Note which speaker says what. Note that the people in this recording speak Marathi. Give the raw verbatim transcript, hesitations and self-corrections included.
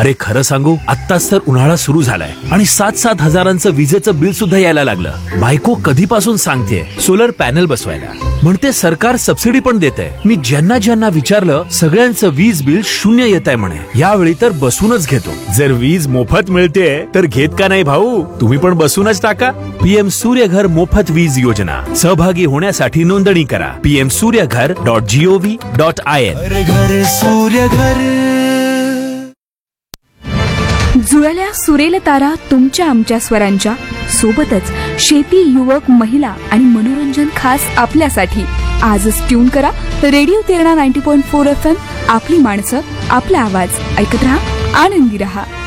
Speaker 1: अरे खरं सांगू, आत्ताच तर उन्हाळा सुरू झालाय आणि सात सात हजारांचं विजेचं बिल सुद्धा यायला लागलं. बायको कधीपासून सांगतेय सोलर पॅनल बसवायला, म्हणते सरकार सबसिडी पण देतंय. मी ज्यांना ज्यांना विचारलं सगळ्यांचं वीज बिल शून्य येत आहे म्हणे. यावेळी तर बसूनच घेतो. जर वीज मोफत मिळते तर घेत का नाही भाऊ? तुम्ही पण बसूनच टाका. पीएम सूर्यघर मोफत वीज योजना. सहभागी होण्यासाठी नोंदणी करा PM Surya Ghar dot G O V dot I N.
Speaker 2: घर सूर्यघर.
Speaker 3: जुळल्या सुरेल तारा तुमच्या आमच्या स्वरांच्या सोबतच शेती, युवक, महिला आणि मनोरंजन खास आपल्यासाठी. आजच ट्यून करा radio Terna ninety point four F M. आपली माणसं, आपला आवाज ऐकत रहा, आनंदी रहा.